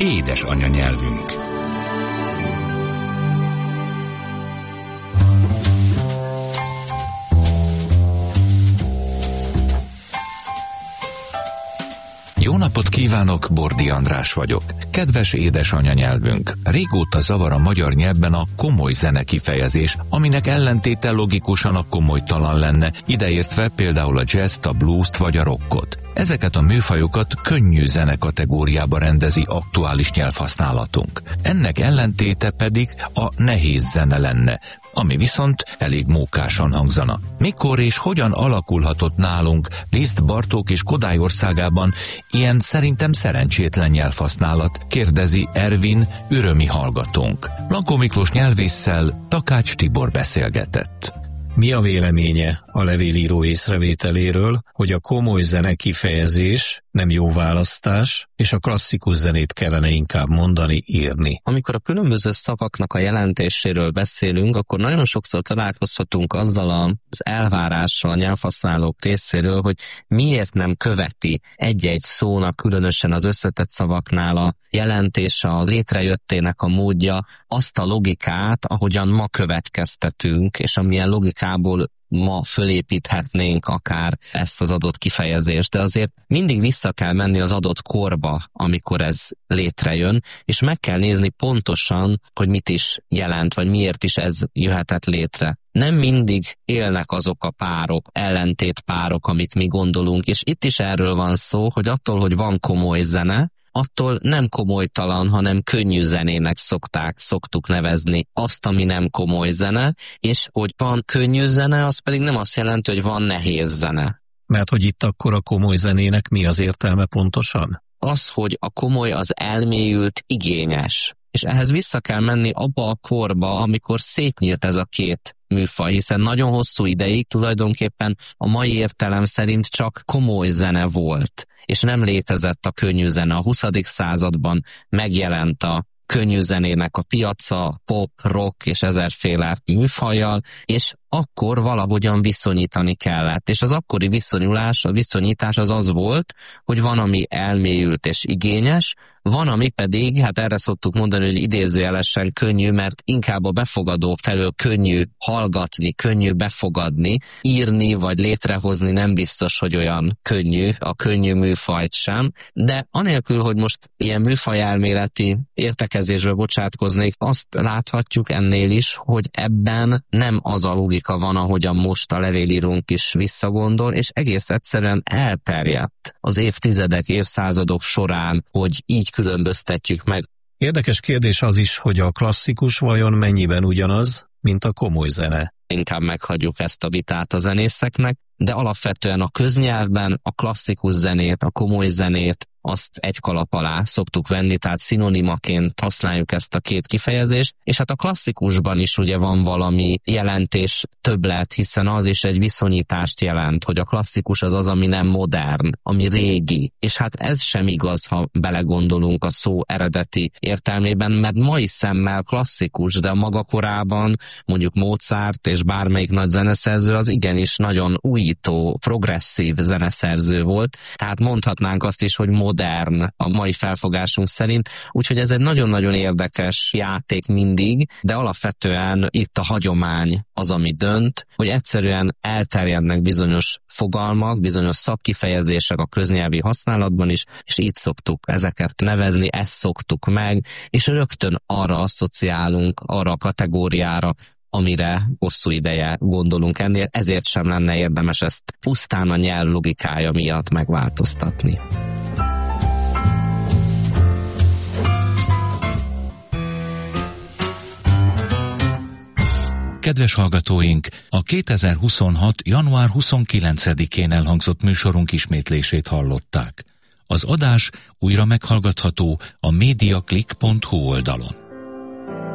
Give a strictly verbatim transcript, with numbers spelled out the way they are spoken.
Édes anyanyelvünk. Jó napot kívánok, Bordi András vagyok. Kedves édes anyanyelvünk, régóta zavar a magyar nyelvben a komoly zene kifejezés, aminek ellentéte logikusan a komolytalan lenne, ideértve például a jazzt, a bluest vagy a rockot. Ezeket a műfajokat könnyű zene kategóriába rendezi aktuális nyelvhasználatunk. Ennek ellentéte pedig a nehéz zene lenne, ami viszont elég mókásan hangzana. Mikor és hogyan alakulhatott nálunk Liszt, Bartók és Kodály országában ilyen szerintem szerencsétlen nyelvhasználat, kérdezi Ervin, ürömi hallgatónk. Lankó Miklós nyelvésszel Takács Tibor beszélgetett. Mi a véleménye a levélíró észrevételéről, hogy a komoly zene kifejezés nem jó választás, és a klasszikus zenét kellene inkább mondani, írni? Amikor a különböző szavaknak a jelentéséről beszélünk, akkor nagyon sokszor találkozhatunk azzal az elvárással a nyelvhasználók részéről, hogy miért nem követi egy-egy szónak, különösen az összetett szavaknál a jelentése, a létrejöttének a módja, azt a logikát, ahogyan ma következtetünk, és amilyen logikából ma fölépíthetnénk akár ezt az adott kifejezést, de azért mindig vissza kell menni az adott korba, amikor ez létrejön, és meg kell nézni pontosan, hogy mit is jelent, vagy miért is ez jöhetett létre. Nem mindig élnek azok a párok, ellentétpárok, amit mi gondolunk, és itt is erről van szó, hogy attól, hogy van komoly zene, attól nem komolytalan, hanem könnyű zenének szokták, szoktuk nevezni azt, ami nem komoly zene, és hogy van könnyű zene, az pedig nem azt jelenti, hogy van nehéz zene. Mert hogy itt akkor a komoly zenének mi az értelme pontosan? Az, hogy a komoly az elmélyült, igényes. És ehhez vissza kell menni abba a korba, amikor szétnyílt ez a két műfaj, hiszen nagyon hosszú ideig tulajdonképpen a mai értelem szerint csak komoly zene volt, és nem létezett a könnyű zene. A huszadik században megjelent a könnyű zenének a piaca, pop, rock és ezerféle műfajjal, és akkor valahogyan viszonyítani kellett. És az akkori viszonyulás, a viszonyítás az az volt, hogy van, ami elmélyült és igényes, van, ami pedig, hát erre szoktuk mondani, hogy idézőjelesen könnyű, mert inkább a befogadó felől könnyű hallgatni, könnyű befogadni, írni vagy létrehozni nem biztos, hogy olyan könnyű, a könnyű műfajt sem, de anélkül, hogy most ilyen műfajelméleti értekezésbe bocsátkoznék, azt láthatjuk ennél is, hogy ebben nem az a logika van, ahogyan most a levélírónk is visszagondol, és egész egyszerűen elterjedt az évtizedek, évszázadok során, hogy így különböztetjük meg. Érdekes kérdés az is, hogy a klasszikus vajon mennyiben ugyanaz, mint a komoly zene. Inkább meghagyjuk ezt a vitát a zenészeknek, de alapvetően a köznyelvben a klasszikus zenét, a komoly zenét azt egy kalap alá szoktuk venni, tehát szinonimaként használjuk ezt a két kifejezést, és hát a klasszikusban is ugye van valami jelentés többlet, hiszen az is egy viszonyítást jelent, hogy a klasszikus az az, ami nem modern, ami régi, és hát ez sem igaz, ha belegondolunk a szó eredeti értelmében, mert mai szemmel klasszikus, de a maga korában mondjuk Mozart és bármelyik nagy zeneszerző az igenis nagyon újító, progresszív zeneszerző volt, tehát mondhatnánk azt is, hogy modern a mai felfogásunk szerint, úgyhogy ez egy nagyon-nagyon érdekes játék mindig, de alapvetően itt a hagyomány az, ami dönt, hogy egyszerűen elterjednek bizonyos fogalmak, bizonyos szakkifejezések a köznyelvi használatban is, és így szoktuk ezeket nevezni, ezt szoktuk meg, és rögtön arra asszociálunk, arra a kategóriára, amire hosszú ideje gondolunk ennél, ezért sem lenne érdemes ezt pusztán a nyelv logikája miatt megváltoztatni. Kedves hallgatóink, a kétezer-huszonhat. január huszonkilencedikén elhangzott műsorunk ismétlését hallották. Az adás újra meghallgatható a mediaclick pont hu oldalon.